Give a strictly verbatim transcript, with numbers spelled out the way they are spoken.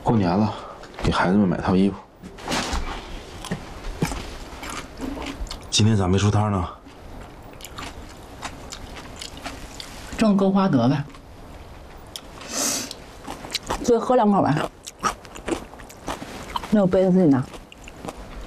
过年了，给孩子们买套衣服。今天咋没出摊呢？ 挣够花得呗。自己喝两口呗。那有杯子自己拿。